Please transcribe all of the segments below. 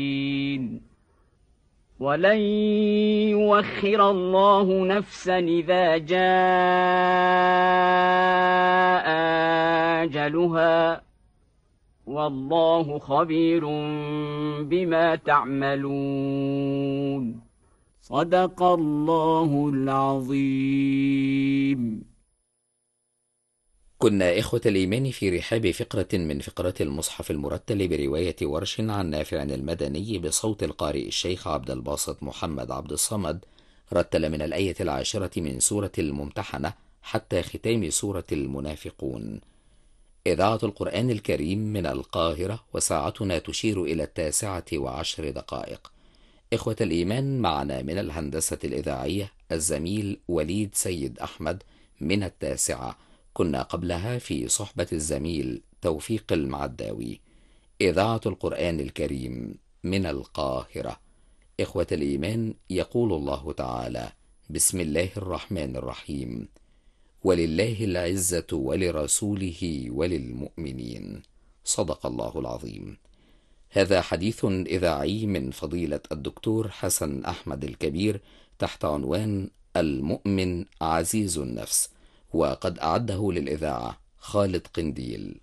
ولن يؤخر الله نفسا إذا جاء أجلها والله خبير بما تعملون. صدق الله العظيم. كنا إخوة الإيمان في رحاب فقرة من فقرات المصحف المرتل برواية ورش عن نافع المدني بصوت القارئ الشيخ عبد الباسط محمد عبد الصمد، رتل من الآية 10 من سورة الممتحنة حتى ختام سورة المنافقون. إذاعة القرآن الكريم من القاهرة، وساعتنا تشير إلى 9:10. إخوة الإيمان، معنا من الهندسة الإذاعية الزميل وليد سيد أحمد من 9. كنا قبلها في صحبة الزميل توفيق المعداوي. إذاعة القرآن الكريم من القاهرة. إخوة الإيمان، يقول الله تعالى: بسم الله الرحمن الرحيم. ولله العزة ولرسوله وللمؤمنين. صدق الله العظيم. هذا حديث إذاعي من فضيلة الدكتور حسن أحمد الكبير تحت عنوان المؤمن عزيز النفس، وقد أعده للإذاعة خالد قنديل.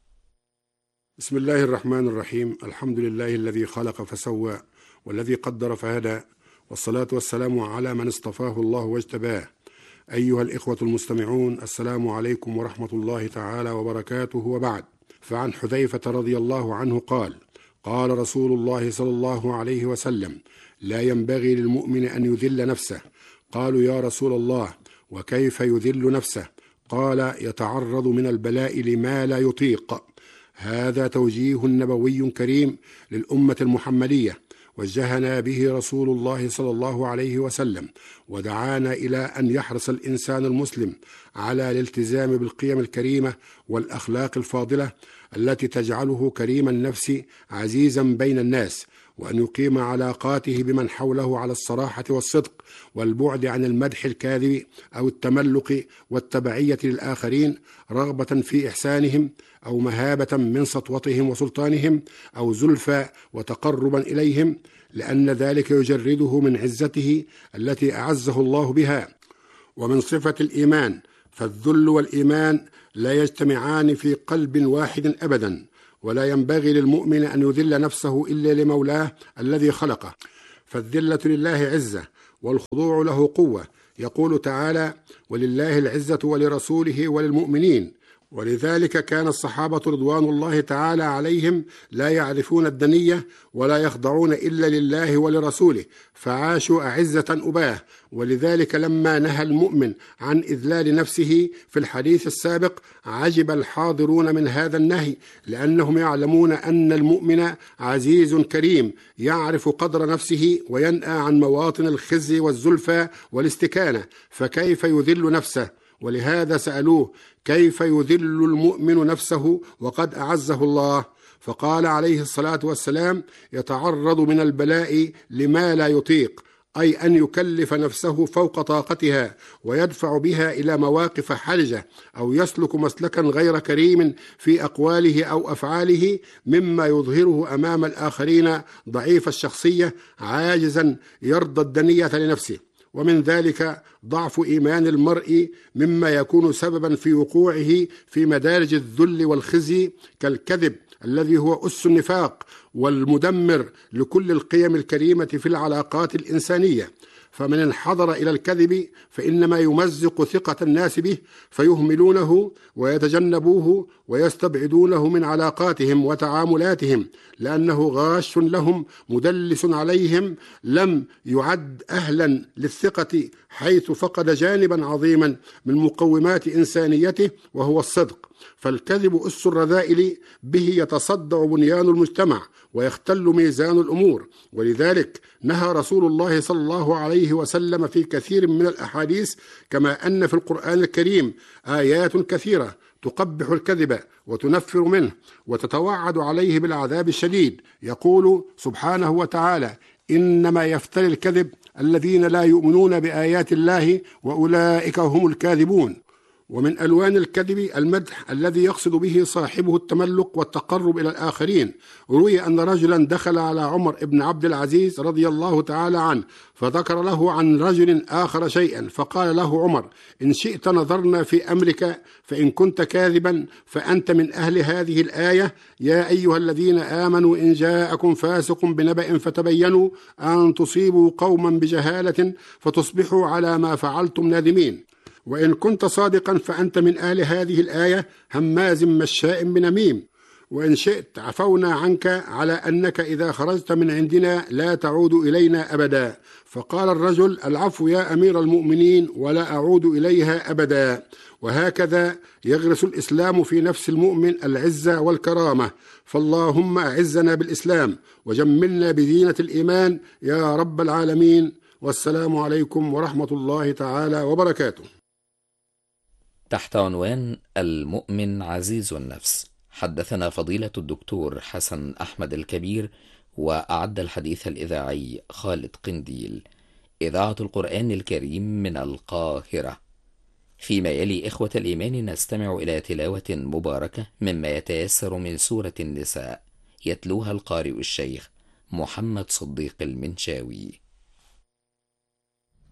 بسم الله الرحمن الرحيم. الحمد لله الذي خلق فسوى والذي قدر فهدى، والصلاة والسلام على من اصطفاه الله واجتباه. أيها الإخوة المستمعون، السلام عليكم ورحمة الله تعالى وبركاته، وبعد. فعن حذيفة رضي الله عنه قال: قال رسول الله صلى الله عليه وسلم: لا ينبغي للمؤمن أن يذل نفسه. قالوا: يا رسول الله، وكيف يذل نفسه؟ قال: يتعرض من البلاء لما لا يطيق. هذا توجيه نبوي كريم للأمة المحمدية، وجهنا به رسول الله صلى الله عليه وسلم، ودعانا إلى أن يحرص الإنسان المسلم على الالتزام بالقيم الكريمة والأخلاق الفاضلة التي تجعله كريم النفس عزيزا بين الناس، وأن يقيم علاقاته بمن حوله على الصراحة والصدق والبعد عن المدح الكاذب أو التملق والتبعية للآخرين، رغبة في إحسانهم أو مهابة من سطوتهم وسلطانهم أو زلفى وتقربا إليهم، لأن ذلك يجرده من عزته التي أعزه الله بها. ومن صفة الإيمان، فالذل والإيمان لا يجتمعان في قلب واحد أبدا، ولا ينبغي للمؤمن أن يذل نفسه إلا لمولاه الذي خلقه، فالذلة لله عزة والخضوع له قوة. يقول تعالى: ولله العزة ولرسوله وللمؤمنين. ولذلك كان الصحابة رضوان الله تعالى عليهم لا يعرفون الدنية ولا يخضعون إلا لله ولرسوله، فعاشوا أعزة أباه. ولذلك لما نهى المؤمن عن إذلال نفسه في الحديث السابق عجب الحاضرون من هذا النهي، لأنهم يعلمون أن المؤمن عزيز كريم يعرف قدر نفسه وينأى عن مواطن الخزي والزلفى والاستكانة، فكيف يذل نفسه؟ ولهذا سألوه: كيف يذل المؤمن نفسه وقد أعزه الله؟ فقال عليه الصلاة والسلام: يتعرض من البلاء لما لا يطيق، أي أن يكلف نفسه فوق طاقتها ويدفع بها إلى مواقف حرجة، أو يسلك مسلكا غير كريم في أقواله أو أفعاله، مما يظهره أمام الآخرين ضعيف الشخصية عاجزا يرضى الدنية لنفسه. ومن ذلك ضعف إيمان المرء، مما يكون سببا في وقوعه في مدارج الذل والخزي، كالكذب الذي هو أس النفاق والمدمر لكل القيم الكريمة في العلاقات الإنسانية. فمن انحدر إلى الكذب فإنما يمزق ثقة الناس به، فيهملونه ويتجنبوه ويستبعدونه من علاقاتهم وتعاملاتهم، لأنه غاش لهم مدلس عليهم، لم يعد أهلا للثقة، حيث فقد جانبا عظيما من مقومات إنسانيته وهو الصدق. فالكذب أس الرذائل، به يتصدع بنيان المجتمع ويختل ميزان الأمور. ولذلك نهى رسول الله صلى الله عليه وسلم في كثير من الأحاديث، كما أن في القرآن الكريم آيات كثيرة تقبح الكذب وتنفر منه وتتوعد عليه بالعذاب الشديد. يقول سبحانه وتعالى: إنما يفتري الكذب الذين لا يؤمنون بآيات الله وأولئك هم الكاذبون. ومن ألوان الكذب المدح الذي يقصد به صاحبه التملق والتقرب إلى الآخرين. روي أن رجلا دخل على عمر بن عبد العزيز رضي الله تعالى عنه فذكر له عن رجل آخر شيئا، فقال له عمر: إن شئت نظرنا في أمرك، فإن كنت كاذبا فأنت من أهل هذه الآية: يا أيها الذين آمنوا إن جاءكم فاسق بنبأ فتبينوا أن تصيبوا قوما بجهالة فتصبحوا على ما فعلتم نادمين. وإن كنت صادقا فأنت من أهل هذه الآية: هماز مشاء بنميم. وإن شئت عفونا عنك على أنك إذا خرجت من عندنا لا تعود إلينا أبدا. فقال الرجل: العفو يا أمير المؤمنين، ولا أعود إليها أبدا. وهكذا يغرس الإسلام في نفس المؤمن العزة والكرامة. فاللهم أعزنا بالإسلام وجملنا بزينة الإيمان يا رب العالمين. والسلام عليكم ورحمة الله تعالى وبركاته. تحت عنوان المؤمن عزيز النفس، حدثنا فضيلة الدكتور حسن أحمد الكبير، وأعد الحديث الإذاعي خالد قنديل. إذاعة القرآن الكريم من القاهرة. فيما يلي إخوة الإيمان نستمع إلى تلاوة مباركة مما يتيسر من سورة النساء، يتلوها القارئ الشيخ محمد صديق المنشاوي.